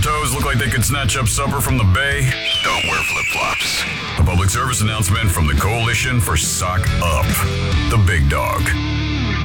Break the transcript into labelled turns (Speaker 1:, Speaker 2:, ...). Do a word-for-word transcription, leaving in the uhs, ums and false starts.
Speaker 1: toes look like they could snatch up supper from the bay? Don't wear flip-flops. A public service announcement from the Coalition for Sock Up. The Big Dog.